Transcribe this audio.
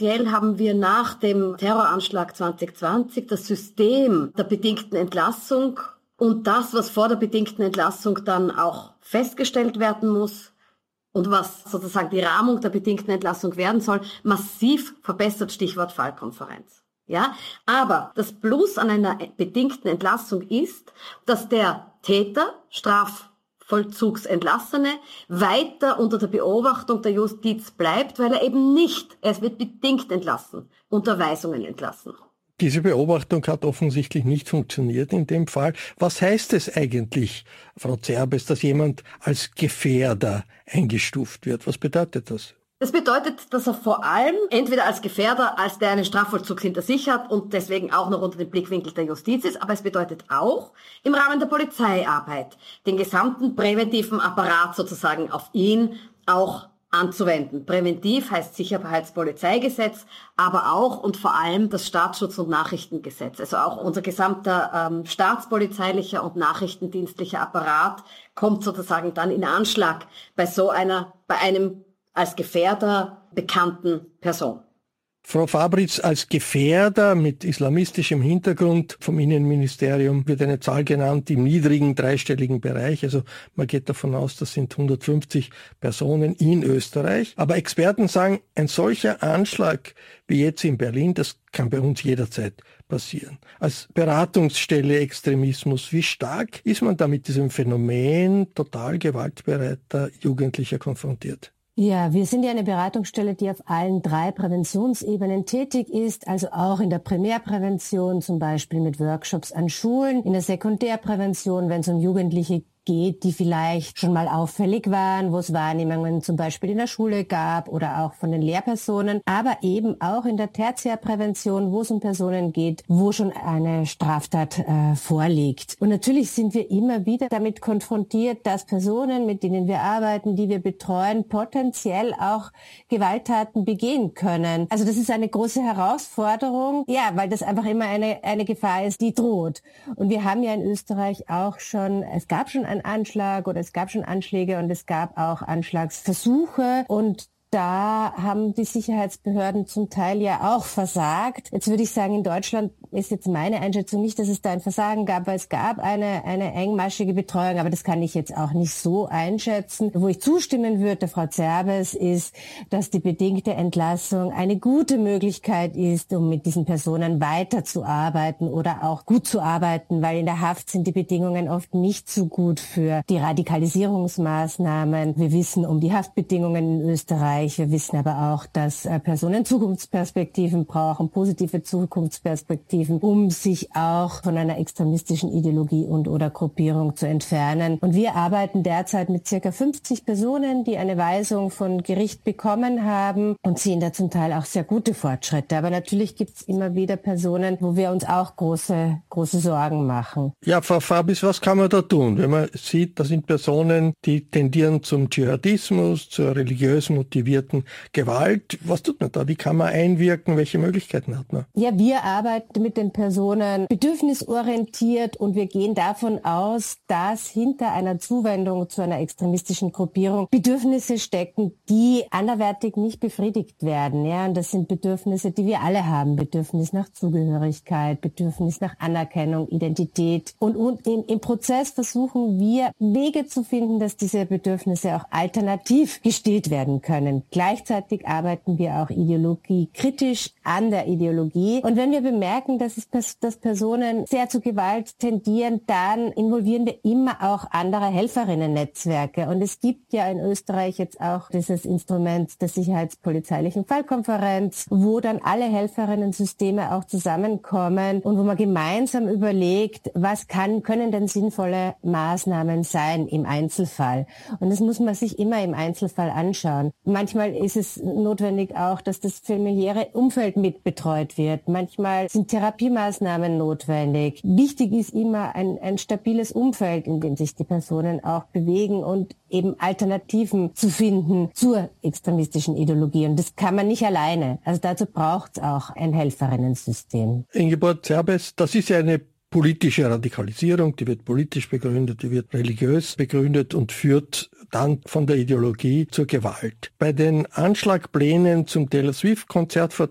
Speziell haben wir nach dem Terroranschlag 2020 das System der bedingten Entlassung und das, was vor der bedingten Entlassung dann auch festgestellt werden muss und was sozusagen die Rahmung der bedingten Entlassung werden soll, massiv verbessert, Stichwort Fallkonferenz. Ja, aber das Plus an einer bedingten Entlassung ist, dass der Täter, Strafvollzugsentlassene, weiter unter der Beobachtung der Justiz bleibt, weil er wird bedingt entlassen, unter Weisungen entlassen. Diese Beobachtung hat offensichtlich nicht funktioniert in dem Fall. Was heißt es eigentlich, Frau Zerbes, dass jemand als Gefährder eingestuft wird? Was bedeutet das? Das bedeutet, dass er vor allem entweder als Gefährder, als der einen Strafvollzug hinter sich hat und deswegen auch noch unter dem Blickwinkel der Justiz ist, aber es bedeutet auch, im Rahmen der Polizeiarbeit den gesamten präventiven Apparat sozusagen auf ihn auch anzuwenden. Präventiv heißt Sicherheitspolizeigesetz, aber auch und vor allem das Staatsschutz- und Nachrichtengesetz. Also auch unser gesamter staatspolizeilicher und nachrichtendienstlicher Apparat kommt sozusagen dann in Anschlag bei einem als Gefährder bekannten Person. Frau Fabritz, als Gefährder mit islamistischem Hintergrund vom Innenministerium wird eine Zahl genannt im niedrigen dreistelligen Bereich. Also man geht davon aus, das sind 150 Personen in Österreich. Aber Experten sagen, ein solcher Anschlag wie jetzt in Berlin, das kann bei uns jederzeit passieren. Als Beratungsstelle Extremismus, wie stark ist man da mit diesem Phänomen total gewaltbereiter Jugendlicher konfrontiert? Ja, wir sind ja eine Beratungsstelle, die auf allen 3 Präventionsebenen tätig ist, also auch in der Primärprävention, zum Beispiel mit Workshops an Schulen, in der Sekundärprävention, wenn es um Jugendliche geht, die vielleicht schon mal auffällig waren, wo es Wahrnehmungen zum Beispiel in der Schule gab oder auch von den Lehrpersonen, aber eben auch in der Tertiärprävention, wo es um Personen geht, wo schon eine Straftat vorliegt. Und natürlich sind wir immer wieder damit konfrontiert, dass Personen, mit denen wir arbeiten, die wir betreuen, potenziell auch Gewalttaten begehen können. Also das ist eine große Herausforderung, ja, weil das einfach immer eine Gefahr ist, die droht. Und wir haben ja in Österreich auch schon, es gab schon einen Anschlag oder es gab schon Anschläge und es gab auch Anschlagsversuche und da haben die Sicherheitsbehörden zum Teil ja auch versagt. Jetzt würde ich sagen, in Deutschland ist jetzt meine Einschätzung nicht, dass es da ein Versagen gab, weil es gab eine engmaschige Betreuung, aber das kann ich jetzt auch nicht so einschätzen. Wo ich zustimmen würde, Frau Zerbes, ist, dass die bedingte Entlassung eine gute Möglichkeit ist, um mit diesen Personen weiterzuarbeiten oder auch gut zu arbeiten, weil in der Haft sind die Bedingungen oft nicht so gut für die Radikalisierungsmaßnahmen. Wir wissen um die Haftbedingungen in Österreich. Wir wissen aber auch, dass Personen Zukunftsperspektiven brauchen, positive Zukunftsperspektiven, um sich auch von einer extremistischen Ideologie und/oder Gruppierung zu entfernen. Und wir arbeiten derzeit mit circa 50 Personen, die eine Weisung von Gericht bekommen haben und sehen da zum Teil auch sehr gute Fortschritte. Aber natürlich gibt es immer wieder Personen, wo wir uns auch große Sorgen machen. Ja, Frau Fabis, was kann man da tun, wenn man sieht, das sind Personen, die tendieren zum Dschihadismus, zur religiös motivierten Gewalt? Was tut man da? Wie kann man einwirken? Welche Möglichkeiten hat man? Ja, wir arbeiten mit den Personen bedürfnisorientiert und wir gehen davon aus, dass hinter einer Zuwendung zu einer extremistischen Gruppierung Bedürfnisse stecken, die anderweitig nicht befriedigt werden. Ja, und das sind Bedürfnisse, die wir alle haben. Bedürfnis nach Zugehörigkeit, Bedürfnis nach Anerkennung, Identität. Und im Prozess versuchen wir Wege zu finden, dass diese Bedürfnisse auch alternativ gestillt werden können. Gleichzeitig arbeiten wir auch ideologiekritisch an der Ideologie. Und wenn wir bemerken, dass Personen sehr zu Gewalt tendieren, dann involvieren wir immer auch andere Helferinnen-Netzwerke. Und es gibt ja in Österreich jetzt auch dieses Instrument der sicherheitspolizeilichen Fallkonferenz, wo dann alle Helferinnen-Systeme auch zusammenkommen und wo man gemeinsam überlegt, was können denn sinnvolle Maßnahmen sein im Einzelfall. Und das muss man sich immer im Einzelfall anschauen. Manchmal ist es notwendig auch, dass das familiäre Umfeld mitbetreut wird. Manchmal sind Therapiemaßnahmen notwendig. Wichtig ist immer ein stabiles Umfeld, in dem sich die Personen auch bewegen und eben Alternativen zu finden zur extremistischen Ideologie. Und das kann man nicht alleine. Also dazu braucht es auch ein Helferinnensystem. Ingeborg Zerbes, das ist ja eine politische Radikalisierung, die wird politisch begründet, die wird religiös begründet und führt dann von der Ideologie zur Gewalt. Bei den Anschlagplänen zum Taylor Swift-Konzert vor